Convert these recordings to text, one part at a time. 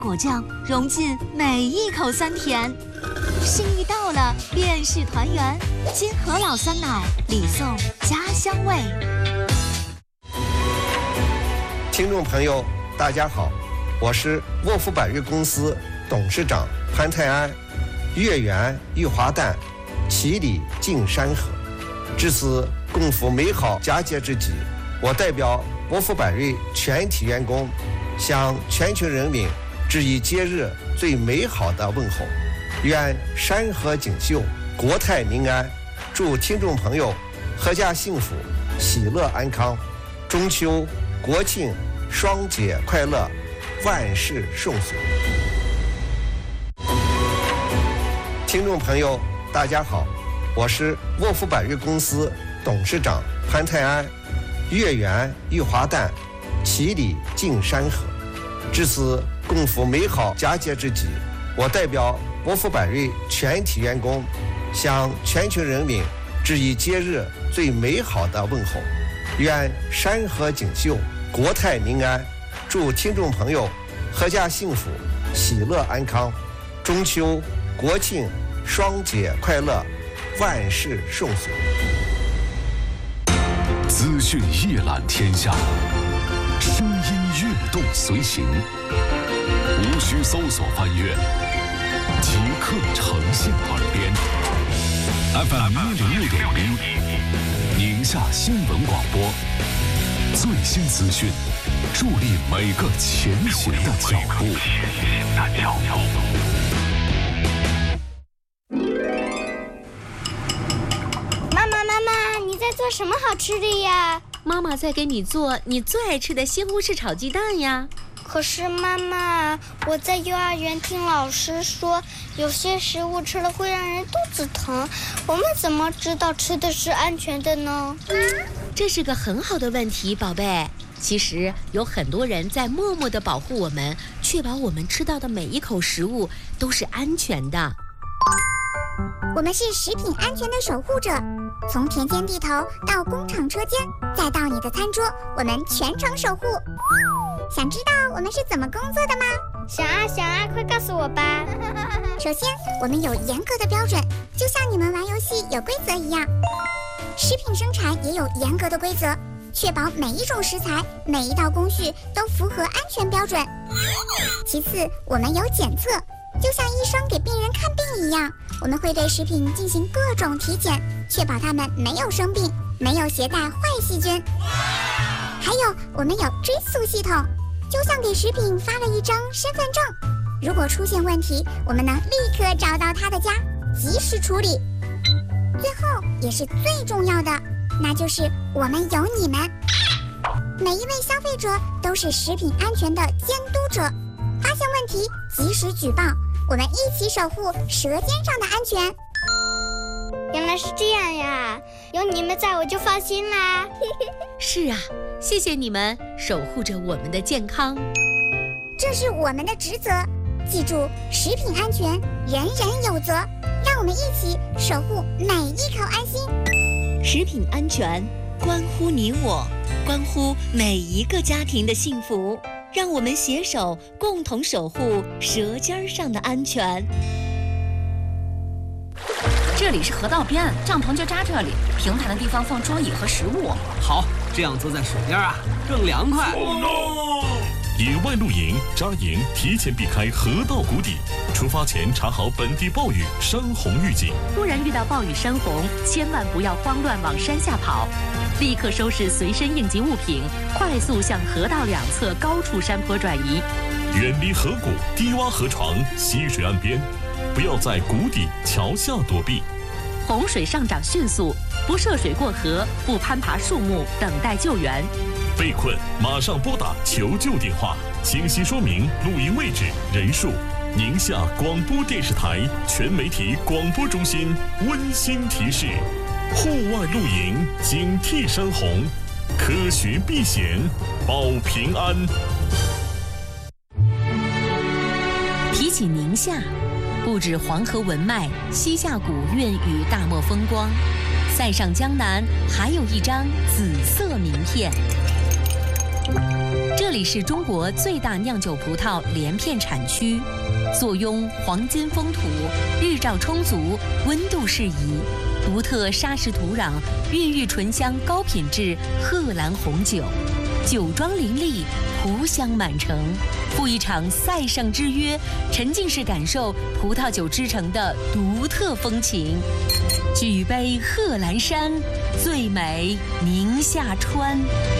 果酱融进每一口酸甜。心意到了，便是团圆。金河老酸奶，礼送家乡味。 听众朋友，大家好，我是沃夫百瑞公司董事长潘泰安。月圆玉华诞，其理尽山河。至此共赴美好佳节之际，我代表沃夫百瑞全体员工，向全球人民致以节日最美好的问候。愿山河锦绣，国泰民安。祝听众朋友阖家幸福，喜乐安康。中秋、国庆双节快乐，万事顺遂。听众朋友，大家好，我是沃夫百瑞公司董事长潘泰安。月圆玉华诞，其理尽山河。至此共赴美好佳节之际，我代表沃夫百瑞全体员工，向全球人民致以节日最美好的问候。愿山河锦绣，国泰民安。祝听众朋友阖家幸福，喜乐安康。中秋、国庆双节快乐，万事顺遂。 资讯一览天下，声音跃动随行，无需搜索翻阅，即刻呈现耳边。FM 106.1，宁夏新闻广播，最新资讯，助力每个前行的脚步。 你在做什么好吃的呀？ 妈妈在给你做你最爱吃的西红柿炒鸡蛋呀。 可是妈妈，我在幼儿园听老师说，有些食物吃了会让人肚子疼，我们怎么知道吃的是安全的呢？ 这是个很好的问题，宝贝。其实有很多人在默默地保护我们，确保我们吃到的每一口食物都是安全的。 我们是食品安全的守护者，从田间地头到工厂车间，再到你的餐桌，我们全程守护。想知道我们是怎么工作的吗？ 想啊，快告诉我吧。 首先，我们有严格的标准，就像你们玩游戏有规则一样。食品生产也有严格的规则，确保每一种食材、每一道工序都符合安全标准。其次，我们有检测，就像医生给病人看病一样，我们会对食品进行各种体检，确保它们没有生病，没有携带坏细菌。还有，我们有追溯系统，就像给食品发了一张身份证，如果出现问题，我们能立刻找到他的家，及时处理。最后也是最重要的，那就是我们有你们。每一位消费者都是食品安全的监督者，发现问题及时举报，我们一起守护舌尖上的安全。 原来是这样呀，有你们在我就放心啦。 是啊，谢谢你们守护着我们的健康， 这是我们的职责。记住，食品安全人人有责，让我们一起守护每一口安心。 食品安全关乎你我，关乎每一个家庭的幸福，让我们携手共同守护舌尖上的安全。 这里是河道边，帐篷就扎这里，平坦的地方放桌椅和食物。 好，这样坐在水边啊，更凉快。 野外露营扎营，提前避开河道谷底，出发前查好本地暴雨、山洪预警。 突然遇到暴雨山洪，千万不要慌乱往山下跑，立刻收拾随身应急物品，快速向河道两侧高处山坡转移。 远离河谷、低洼河床、溪水岸边，不要在谷底、桥下躲避。 洪水上涨迅速，不涉水过河，不攀爬树木，等待救援。 被困马上拨打求救电话，清晰说明露营位置、人数。宁夏广播电视台全媒体广播中心温馨提示：户外露营，警惕山洪，科学避险，保平安。 提起宁夏，不止黄河文脉、西夏古韵与大漠风光，塞上江南还有一张紫色名片。这这里是中国最大酿酒葡萄连片产区，坐拥黄金风土，日照充足，温度适宜，独特砂石土壤孕育醇香高品质贺兰红酒，酒庄林立，葡香满城，赴一场塞上之约，沉浸式感受葡萄酒之城的独特风情。举杯贺兰山，最美宁夏川。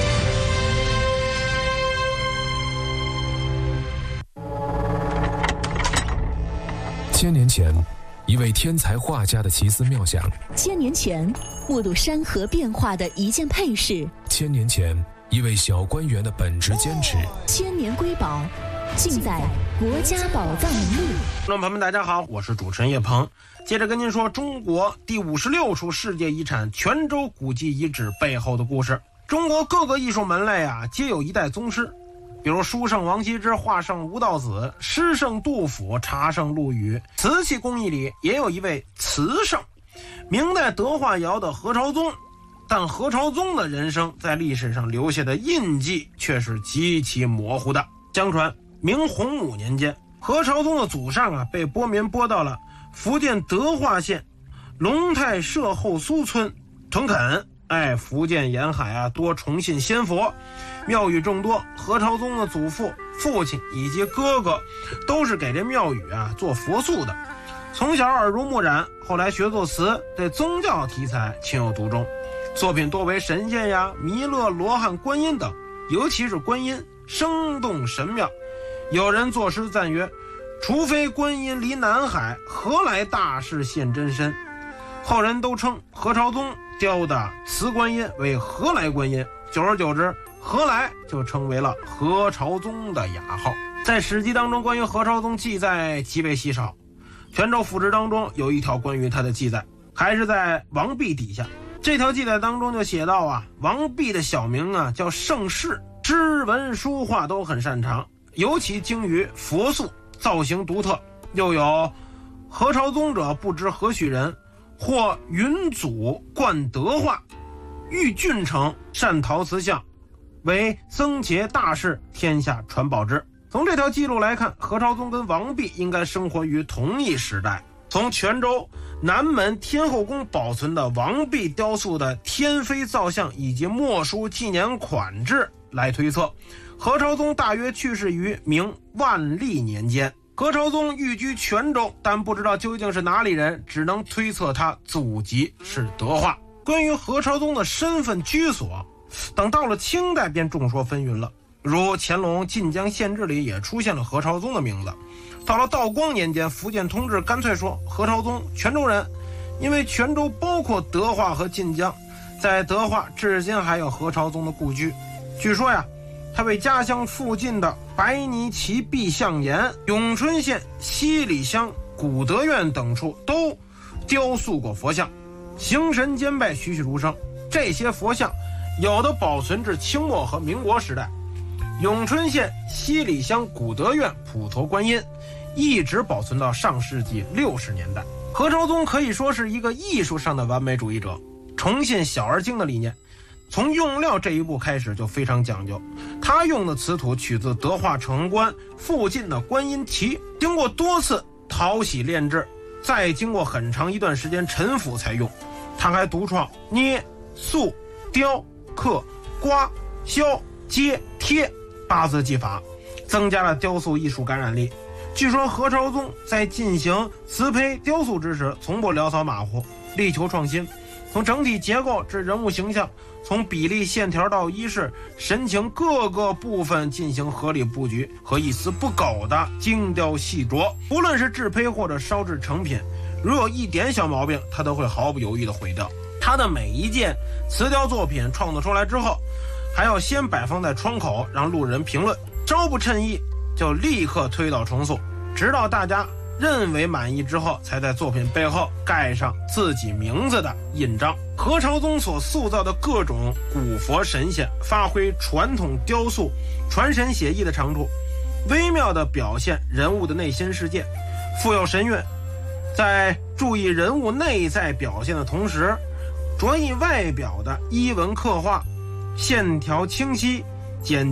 千年前，一位天才画家的奇思妙想； 千年前，目睹山河变化的一件配饰； 千年前，一位小官员的本职坚持。 千年瑰宝，尽在国家宝藏名录。 听众朋友们，大家好，我是主持人叶鹏。接着跟您说中国第56处世界遗产泉州古迹遗址背后的故事。中国各个艺术门类皆有一代宗师，比如书圣王羲之、画圣吴道子、诗圣杜甫、茶圣陆羽。瓷器工艺里也有一位瓷圣，明代德化窑的何朝宗。但何朝宗的人生在历史上留下的印记却是极其模糊的。相传明洪武年间，何朝宗的祖上被拨民拨到了福建德化县龙泰社后苏村屯垦。福建沿海多崇信仙佛，庙宇众多。何朝宗的祖父、父亲以及哥哥都是给这庙宇做佛塑的。从小耳濡目染，后来学作词，对宗教题材情有独钟，作品多为神仙弥勒、罗汉、观音等，尤其是观音生动神妙。有人作诗赞曰：除非观音离南海，何来大士现真身。后人都称何朝宗雕的瓷观音为何来观音，久而久之，何来就成为了何朝宗的雅号。在史记当中，关于何朝宗记载极为稀少。泉州府志当中有一条关于他的记载，还是在王弼底下。这条记载当中就写到王弼的小名叫盛世，诗文书画都很擅长，尤其精于佛塑，造型独特。又有何朝宗者不知何许人，或云祖冠德化，豫郡城善陶瓷像，为僧伽大士，天下传宝之。从这条记录来看，何朝宗跟王弼应该生活于同一时代。从泉州南门天后宫保存的王弼雕塑的天妃造像以及墨书纪年款制来推测，何朝宗大约去世于明万历年间。何朝宗寓居泉州，但不知道究竟是哪里人，只能推测他祖籍是德化。关于何朝宗的身份居所，等到了清代便众说纷纭了，如乾隆晋江县志里也出现了何朝宗的名字。到了道光年间，福建通志干脆说何朝宗泉州人，因为泉州包括德化和晋江，在德化至今还有何朝宗的故居。据说他为家乡附近的白泥齐壁象岩、永春县西里乡古德院等处都雕塑过佛像，形神兼备，栩栩如生。这些佛像有的保存至清末和民国时代，永春县西里乡古德院普陀观音一直保存到上世纪60年代。何朝宗可以说是一个艺术上的完美主义者，崇信小而精的理念。从用料这一步开始就非常讲究，他用的瓷土取自德化城关附近的观音旗，经过多次淘洗炼制，再经过很长一段时间陈腐才用。他还独创捏、塑、雕、刻、刮、削、接、贴8字技法，增加了雕塑艺术感染力。据说何朝宗在进行瓷胚雕塑之时，从不潦草马虎，力求创新，从整体结构至人物形象，从比例线条到衣饰神情各个部分进行合理布局和一丝不苟的精雕细琢。无论是制胚或者烧制成品，如有一点小毛病，他都会毫不犹豫地毁掉。他的每一件瓷雕作品创作出来之后，还要先摆放在窗口让路人评论，稍不称意就立刻推倒重塑，直到大家认为满意之后，才在作品背后盖上自己名字的印章。何朝宗所塑造的各种古佛神仙，发挥传统雕塑传神写意的长处，微妙地表现人物的内心世界，富有神韵。在注意人物内在表现的同时，着意外表的衣纹刻画，线条清晰简洁，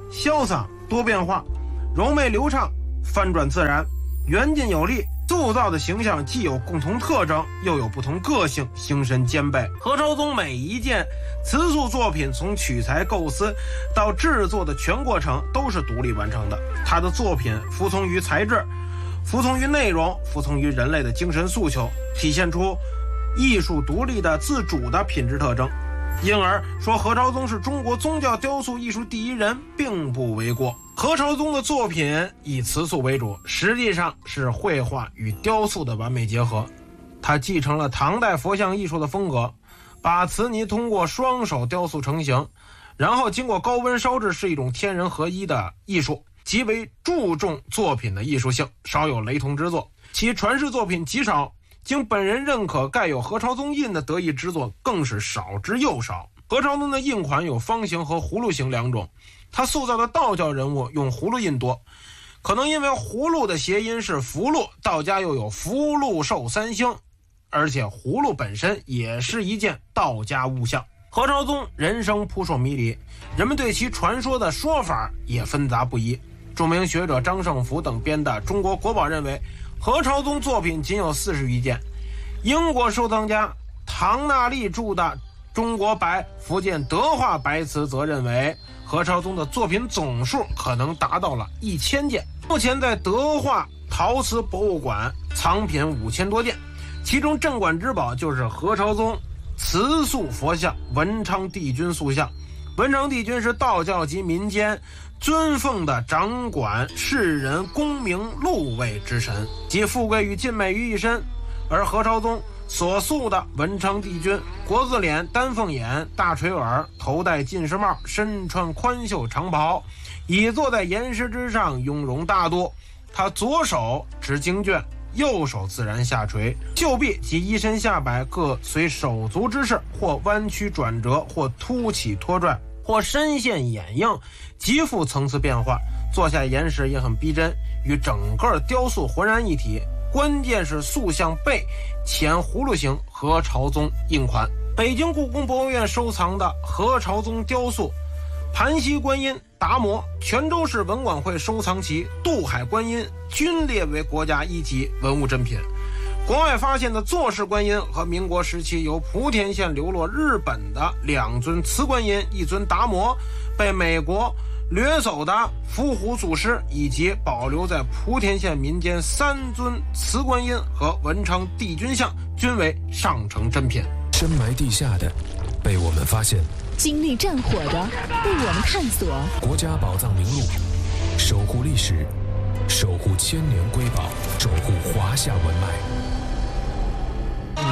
潇洒多变化，柔媚流畅，翻转自然，远近有力，塑造的形象既有共同特征，又有不同个性，形神兼备。何朝宗每一件瓷塑作品从取材构思到制作的全过程都是独立完成的，他的作品服从于材质，服从于内容，服从于人类的精神诉求，体现出艺术独立的自主的品质特征。因而说何朝宗是中国宗教雕塑艺术第一人并不为过。何朝宗的作品以瓷塑为主，实际上是绘画与雕塑的完美结合。他继承了唐代佛像艺术的风格，把瓷泥通过双手雕塑成型，然后经过高温烧制，是一种天人合一的艺术，极为注重作品的艺术性，少有雷同之作，其传世作品极少，经本人认可盖有何朝宗印的得意之作更是少之又少。何朝宗的印款有方形和葫芦形两种，他塑造的道教人物用葫芦印多，可能因为葫芦的谐音是福禄，道家又有福禄寿三星，而且葫芦本身也是一件道家物象。何朝宗人生扑朔迷离，人们对其传说的说法也纷杂不一。著名学者张胜福等编的《中国国宝》认为何朝宗作品仅有40余件。英国收藏家唐纳利著的《中国白福建德化白瓷》则认为何朝宗的作品总数可能达到了1000件。目前在德化陶瓷博物馆藏品5000多件，其中镇馆之宝就是何朝宗瓷塑佛像文昌帝君塑像。文昌帝君是道教及民间尊奉的掌管世人功名禄位之神，集富贵与尽美于一身。而何朝宗所塑的文昌帝君，国字脸，丹凤眼，大垂耳，头戴进士帽，身穿宽袖长袍，倚坐在岩石之上，雍容大度。他左手持经卷，右手自然下垂，袖臂及衣身下摆各随手足之势，或弯曲转折，或凸起拖拽，或深陷掩映，极富层次变化。坐下岩石也很逼真，与整个雕塑浑然一体。关键是塑像背前葫芦形何朝宗印款。北京故宫博物院收藏的何朝宗雕塑盘溪观音、达摩，泉州市文管会收藏其渡海观音均列为国家1级文物珍品。国外发现的坐式观音和民国时期由莆田县流落日本的2尊瓷观音、1尊达摩，被美国掠走的伏虎祖师，以及保留在莆田县民间3尊瓷观音和文昌帝君像，均为上乘珍品。 深埋地下的被我们发现， 经历战火的被我们探索。 国家宝藏名录，守护历史，守护千年瑰宝，守护华夏文脉。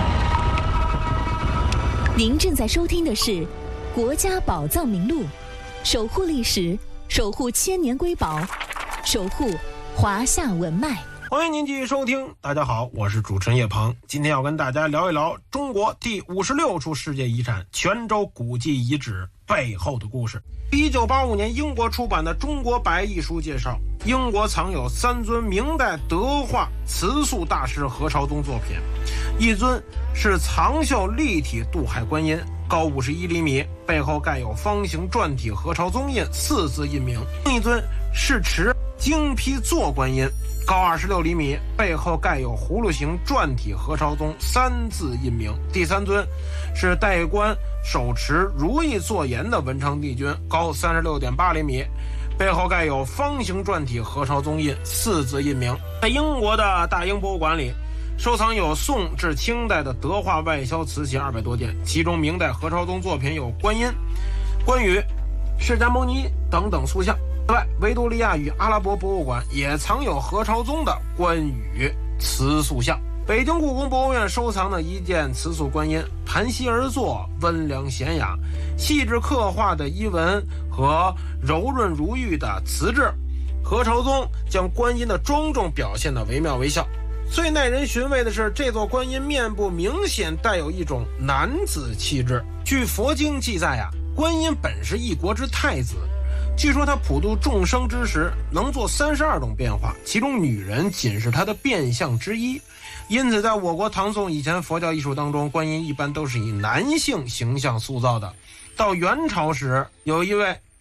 您正在收听的是国家宝藏名录，守护历史，守护千年瑰宝，守护华夏文脉。 欢迎您继续收听。大家好，我是主持人叶鹏。今天要跟大家聊一聊中国第56处世界遗产泉州古迹遗址背后的故事。1985年英国出版的《中国白》一书介绍，英国藏有3尊明代德化瓷塑大师何朝宗作品，一尊是藏绣立体渡海观音，高51厘米，背后盖有方形篆体何朝宗印4字印名；另一尊是持精批坐观音，高26厘米，背后盖有葫芦形篆体何朝宗3字印名；第3尊是戴冠手持如意坐颜的文昌帝君，高36.8厘米，背后盖有方形篆体何朝宗印4字印名。在英国的大英博物馆里，收藏有宋至清代的德化外销瓷器200多件，其中明代何朝宗作品有观音、关羽、释迦牟尼等等塑像。此外，维多利亚与阿拉伯博物馆也藏有何朝宗的关羽瓷塑像。北京故宫博物院收藏的一件瓷塑观音，盘膝而坐，温良娴雅，细致刻画的衣纹和柔润如玉的瓷质，何朝宗将观音的庄重表现得惟妙惟肖。最耐人寻味的是，这座观音面部明显带有一种男子气质。据佛经记载观音本是一国之太子，据说他普度众生之时能做32种变化，其中女人仅是他的变相之一。因此在我国唐宋以前佛教艺术当中，观音一般都是以男性形象塑造的。到元朝时，有一位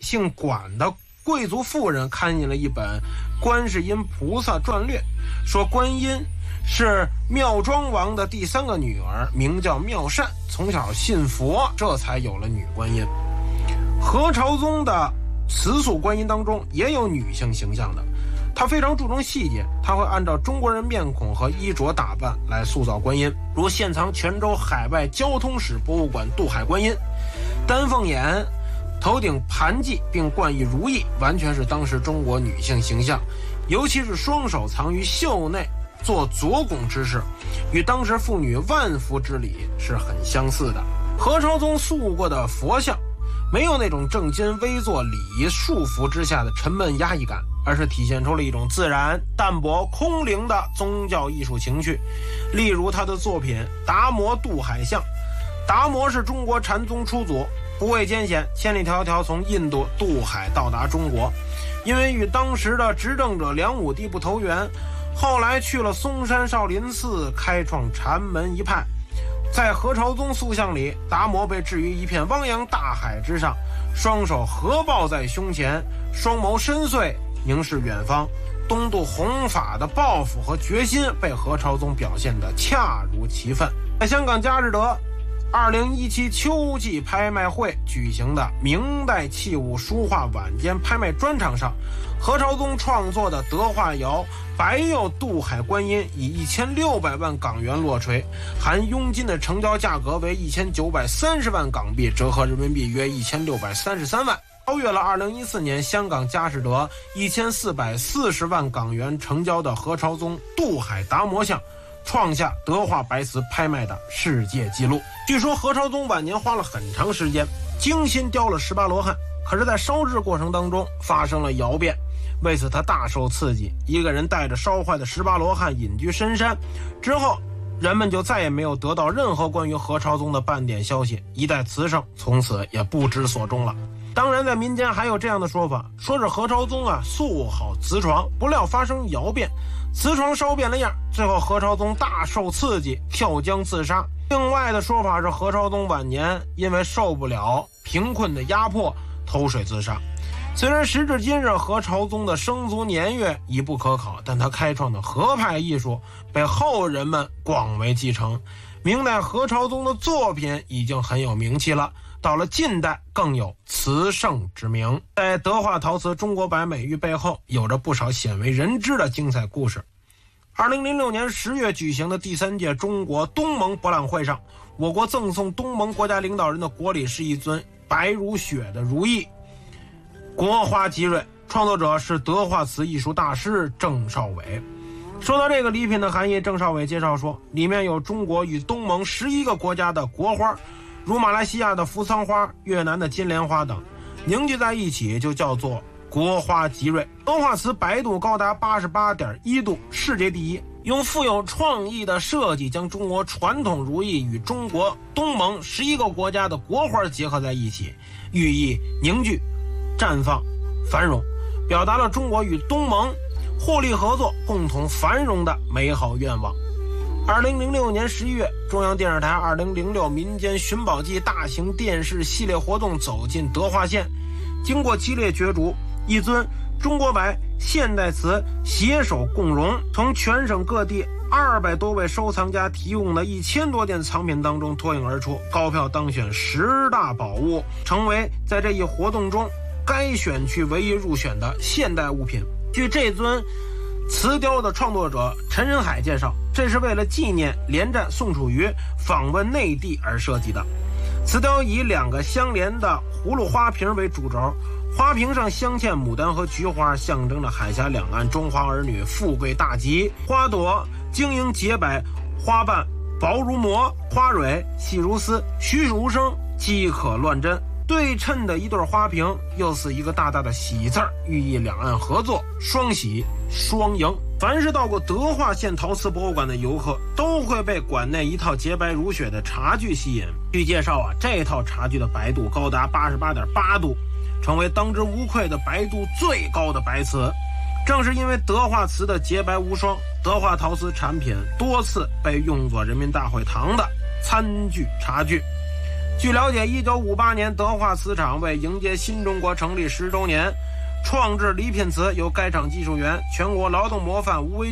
姓管的贵族妇人看见了一本《观世音菩萨传略》，说观音是妙庄王的第3个女儿，名叫妙善，从小信佛，这才有了女观音。何朝宗的慈塑观音当中也有女性形象的，他非常注重细节，他会按照中国人面孔和衣着打扮来塑造观音，如现藏泉州海外交通史博物馆渡海观音，丹凤眼，头顶盘髻并冠以如意，完全是当时中国女性形象，尤其是双手藏于袖内做左拱之势，与当时妇女万福之礼是很相似的。何朝宗塑过的佛像没有那种正襟危坐礼仪束缚之下的沉闷压抑感，而是体现出了一种自然淡泊空灵的宗教艺术情趣。例如他的作品达摩渡海像，达摩是中国禅宗初祖，不畏艰险，千里迢迢从印度渡海到达中国，因为与当时的执政者梁武帝不投缘，后来去了嵩山少林寺开创禅门一派。在何朝宗塑像里，达摩被置于一片汪洋大海之上，双手合抱在胸前，双眸深邃凝视远方，东渡弘法的抱负和决心被何朝宗表现得恰如其分。在香港佳士得2017秋季拍卖会举行的明代器物书画晚间拍卖专场上，何朝宗创作的德化窑白釉渡海观音以1600万港元落锤，含佣金的成交价格为1930万港币，折合人民币约1633万，超越了2014年香港佳士得1440万港元成交的何朝宗渡海达摩像，创下德化白瓷拍卖的世界纪录。据说何朝宗晚年花了很长时间精心雕了18罗汉，可是在烧制过程当中发生了窑变，为此他大受刺激，一个人带着烧坏的18罗汉隐居深山，之后人们就再也没有得到任何关于何朝宗的半点消息，一代瓷圣从此也不知所终了。当然在民间还有这样的说法，说是何朝宗塑好瓷床，不料发生窑变，瓷床烧变了样，最后何朝宗大受刺激跳江自杀。另外的说法是何朝宗晚年因为受不了贫困的压迫投水自杀。虽然时至今日何朝宗的生卒年月已不可考，但他开创的合派艺术被后人们广为继承。明代何朝宗的作品已经很有名气了，到了近代更有瓷圣之名。在德化陶瓷中国白美誉背后有着不少鲜为人知的精彩故事。2006年10月举行的第3届中国东盟博览会上，我国赠送东盟国家领导人的国礼是一尊白如雪的如意国花吉瑞，创作者是德化瓷艺术大师郑少伟。说到这个礼品的含义，郑少伟介绍说，里面有中国与东盟11个国家的国花，如马来西亚的扶桑花、越南的金莲花等，凝聚在一起就叫做国花吉瑞。德化瓷白度高达88.1度，世界第一，用富有创意的设计将中国传统如意与中国东盟11个国家的国花结合在一起，寓意凝聚、绽放、繁荣，表达了中国与东盟互利合作、共同繁荣的美好愿望。2006年11月，中央电视台2006民间寻宝记大型电视系列活动走进德化县，经过激烈角逐，一尊中国白现代瓷携手共融，从全省各地200多位收藏家提供的1000多件藏品当中脱颖而出，高票当选10大宝物，成为在这一活动中该选区唯一入选的现代物品。据这尊瓷雕的创作者陈仁海介绍，这是为了纪念连战、宋楚瑜访问内地而设计的。瓷雕以2个相连的葫芦花瓶为主轴，花瓶上镶嵌牡丹和菊花，象征着海峡两岸中华儿女富贵大吉。花朵晶莹洁白，花瓣薄如膜，花蕊细如丝，栩栩如生，饥渴乱真。对称的一对花瓶又似一个大大的喜字，寓意两岸合作，双喜双赢。凡是到过德化县陶瓷博物馆的游客，都会被馆内一套洁白如雪的茶具吸引。据介绍这套茶具的白度高达88.8度，成为当之无愧的白度最高的白瓷。正是因为德化瓷的洁白无双，德化陶瓷产品多次被用作人民大会堂的餐具茶具。 据了解，1958年德化瓷厂为迎接新中国成立10周年，创制礼品瓷由该厂技术员、全国劳动模范吴维